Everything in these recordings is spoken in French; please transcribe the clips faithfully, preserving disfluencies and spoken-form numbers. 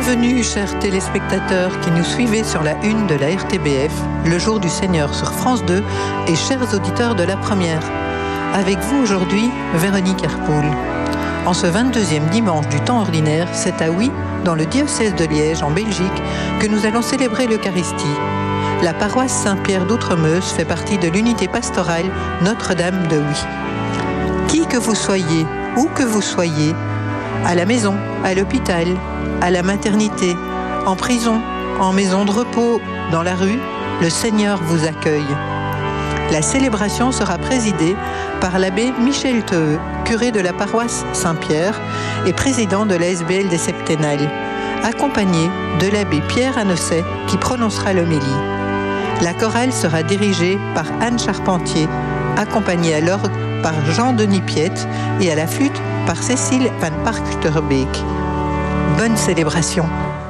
Bienvenue, chers téléspectateurs qui nous suivez sur la une de la R T B F, le jour du Seigneur sur France deux, et chers auditeurs de la première. Avec vous aujourd'hui, Véronique Herpoul. En ce vingt-deuxième dimanche du temps ordinaire, c'est à Huy, dans le diocèse de Liège, en Belgique, que nous allons célébrer l'Eucharistie. La paroisse Saint-Pierre d'Outremeuse fait partie de l'unité pastorale Notre-Dame de Huy. Qui que vous soyez, où que vous soyez, à la maison, à l'hôpital, à la maternité, en prison, en maison de repos, dans la rue, le Seigneur vous accueille. La célébration sera présidée par l'abbé Michel Theux, curé de la paroisse Saint-Pierre et président de la S B L des Septennales, accompagné de l'abbé Pierre Annosset qui prononcera l'homélie. La chorale sera dirigée par Anne Charpentier, accompagnée à l'orgue par Jean-Denis Piette et à la flûte par Cécile van Parkterbeek. Bonne célébration.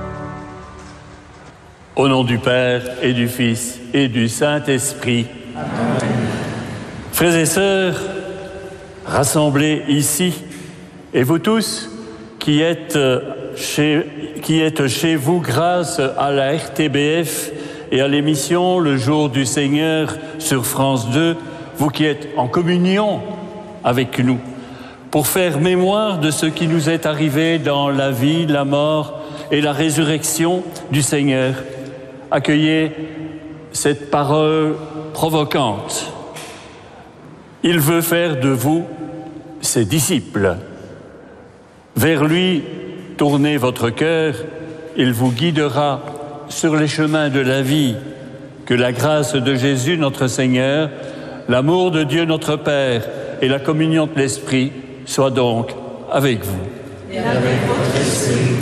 Au nom du Père et du Fils et du Saint-Esprit. Amen. Frères et sœurs, rassemblés ici, et vous tous qui êtes chez, qui êtes chez vous grâce à la R T B F et à l'émission Le Jour du Seigneur sur France deux, vous qui êtes en communion avec nous, pour faire mémoire de ce qui nous est arrivé dans la vie, la mort et la résurrection du Seigneur. Accueillez cette parole provocante. Il veut faire de vous ses disciples. Vers lui, tournez votre cœur, il vous guidera sur les chemins de la vie. Que la grâce de Jésus, notre Seigneur, l'amour de Dieu, notre Père, et la communion de l'Esprit soient donc avec vous. Et avec votre esprit.